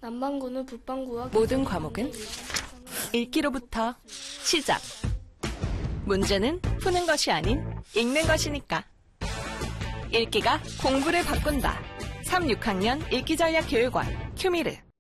남반구는 북반구와 모든 과목은 읽기로부터 시작. 문제는 푸는 것이 아닌 읽는 것이니까. 읽기가 공부를 바꾼다. 3, 6학년 읽기전략교육원 큐미르.